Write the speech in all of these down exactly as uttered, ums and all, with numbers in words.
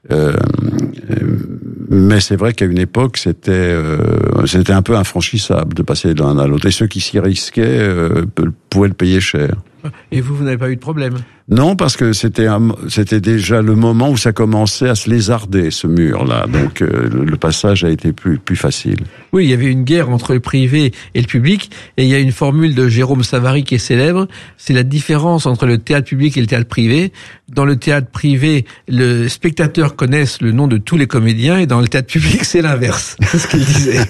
Euh, mais c'est vrai qu'à une époque, c'était euh, c'était un peu infranchissable de passer de l'un à l'autre. Et ceux qui s'y risquaient euh, pouvaient le payer cher. Et vous, vous n'avez pas eu de problème? Non, parce que c'était un, c'était déjà le moment où ça commençait à se lézarder, ce mur-là. Donc euh, le, le passage a été plus plus facile. Oui, il y avait une guerre entre le privé et le public, et il y a une formule de Jérôme Savary qui est célèbre, c'est la différence entre le théâtre public et le théâtre privé. Dans le théâtre privé, le spectateur connaît le nom de tous les comédiens, et dans le théâtre public, c'est l'inverse. C'est ce qu'il disait.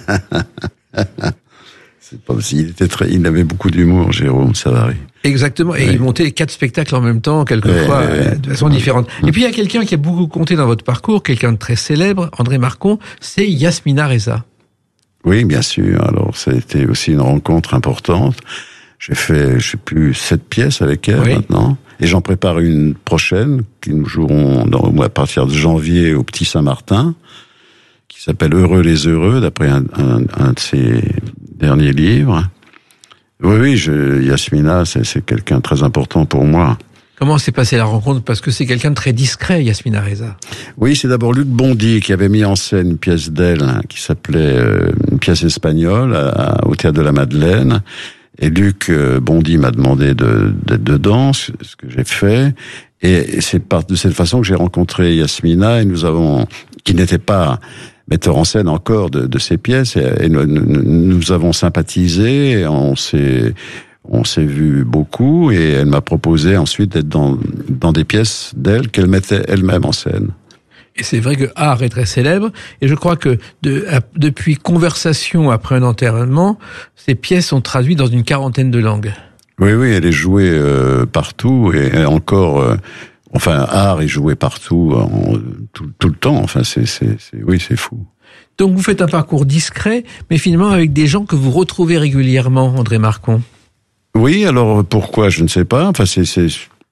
C'est pas possible. Il était très, il avait beaucoup d'humour, Jérôme Savary. Exactement, et oui. Il montait quatre spectacles en même temps, quelquefois, oui, oui. de façon différente. Et puis il y a quelqu'un qui a beaucoup compté dans votre parcours, quelqu'un de très célèbre, André Marcon, c'est Yasmina Reza. Oui, bien sûr. Alors, ça a été aussi une rencontre importante. J'ai fait, je sais plus, sept pièces avec elle oui. maintenant. Et j'en prépare une prochaine, qui nous jouerons dans, à partir de janvier au Petit Saint-Martin, qui s'appelle Heureux les heureux, d'après un, un, un de ses derniers livres. Oui, oui, je, Yasmina, c'est, c'est quelqu'un de très important pour moi. Comment s'est passée la rencontre? Parce que c'est quelqu'un de très discret, Yasmina Reza. Oui, c'est d'abord Luc Bondy qui avait mis en scène une pièce d'elle hein, qui s'appelait euh, une pièce espagnole à, au Théâtre de la Madeleine. Et Luc euh, Bondy m'a demandé de, d'être dedans, ce, ce que j'ai fait. Et, et c'est par de cette façon que j'ai rencontré Yasmina et nous avons, qui n'était pas metteur en scène encore de, de ces pièces, et, et nous, nous, nous avons sympathisé, et on s'est On s'est vu beaucoup, et elle m'a proposé ensuite d'être dans, dans des pièces d'elle qu'elle mettait elle-même en scène. Et c'est vrai que Art est très célèbre, et je crois que de, à, depuis Conversation après un enterrement, ces pièces sont traduites dans une quarantaine de langues. Oui, oui, elle est jouée euh, partout, et elle encore, euh, enfin, Art est joué partout, en, tout, tout le temps, enfin, c'est, c'est, c'est, oui, c'est fou. Donc vous faites un parcours discret, mais finalement avec des gens que vous retrouvez régulièrement, André Marcon. Oui, alors pourquoi, je ne sais pas. Enfin, c'est, c'est,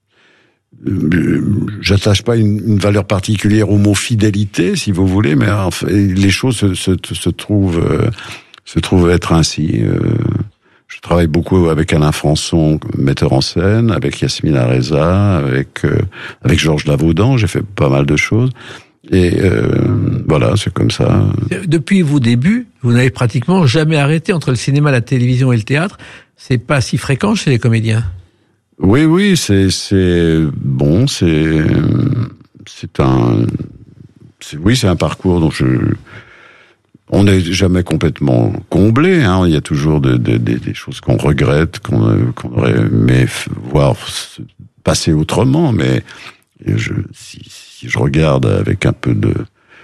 j'attache pas une, une valeur particulière au mot fidélité, si vous voulez, mais enfin, les choses se, se, se trouvent, euh, se trouvent être ainsi. Euh, je travaille beaucoup avec Alain Françon, metteur en scène, avec Yasmina Reza, avec euh, avec Georges Lavaudan. J'ai fait pas mal de choses. Et euh, voilà, c'est comme ça. Depuis vos débuts, vous n'avez pratiquement jamais arrêté entre le cinéma, la télévision et le théâtre. C'est pas si fréquent chez les comédiens. Oui, oui, c'est c'est bon, c'est c'est un c'est, oui, c'est un parcours dont je on n'est jamais complètement comblé. Hein. Il y a toujours de, de, de, des choses qu'on regrette, qu'on, qu'on aurait aimé voir passer autrement, mais je, si, si je regarde avec un peu de,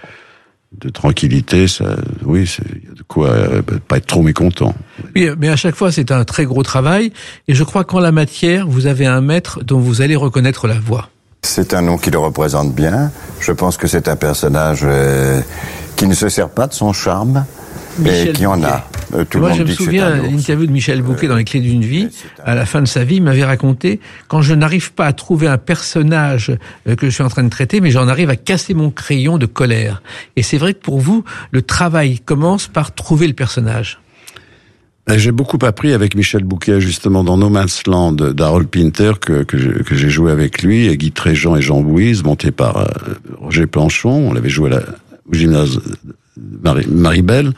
de tranquillité, ça, oui, c'est, il y a de quoi euh, pas être trop mécontent. Oui, mais à chaque fois, c'est un très gros travail, et je crois qu'en la matière, vous avez un maître dont vous allez reconnaître la voix. C'est un nom qui le représente bien. Je pense que c'est un personnage euh, qui ne se sert pas de son charme, mais qui en a. Euh, tout Moi, le monde je me dit souviens d'une interview de Michel Bouquet euh, dans Les Clés d'une vie. À la fin de sa vie, il m'avait raconté, quand je n'arrive pas à trouver un personnage que je suis en train de traiter, mais j'en arrive à casser mon crayon de colère. Et c'est vrai que pour vous, le travail commence par trouver le personnage. J'ai beaucoup appris avec Michel Bouquet, justement, dans No Man's Land d'Harold Pinter, que, que, je, que j'ai joué avec lui, et Guy Tréjean et Jean Bouise, monté par euh, Roger Planchon. On l'avait joué à la, au gymnase Marie, Maribel.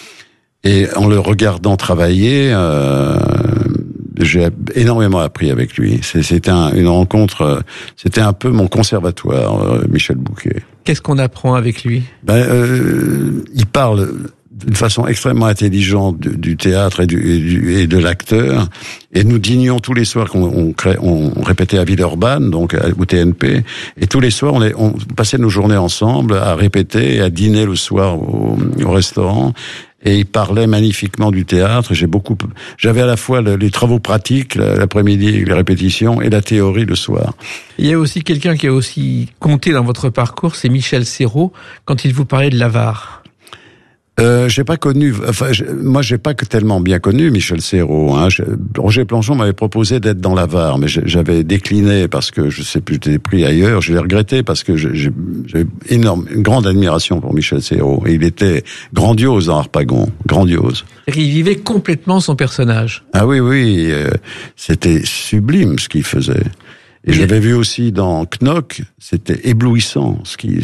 Et en le regardant travailler, euh, j'ai énormément appris avec lui. C'est, c'était un, une rencontre, c'était un peu mon conservatoire, euh, Michel Bouquet. Qu'est-ce qu'on apprend avec lui? Ben, euh, il parle d'une façon extrêmement intelligente du, du théâtre et, du, et, du, et de l'acteur. Et nous dînions tous les soirs, qu'on on, crée, on, on répétait à Villeurbanne, donc au T N P, et tous les soirs, on, est, on passait nos journées ensemble à répéter et à dîner le soir au, au restaurant. Et il parlait magnifiquement du théâtre. J'ai beaucoup, j'avais à la fois le, les travaux pratiques l'après-midi, les répétitions, et la théorie le soir. Il y a aussi quelqu'un qui a aussi compté dans votre parcours, c'est Michel Serrault, quand il vous parlait de l'avare. Euh, j'ai pas connu, enfin, je, moi j'ai pas que tellement bien connu Michel Serrault. Hein. Je, Roger Planchon m'avait proposé d'être dans l'avare, mais j'avais décliné parce que je sais plus, j'étais pris ailleurs. Je l'ai regretté parce que j'ai énorme, une grande admiration pour Michel Serrault. Et il était grandiose dans Harpagon, grandiose. Il vivait complètement son personnage. Ah oui, oui, euh, c'était sublime ce qu'il faisait. Et je l'avais vu aussi dans Knock, c'était éblouissant ce qu'il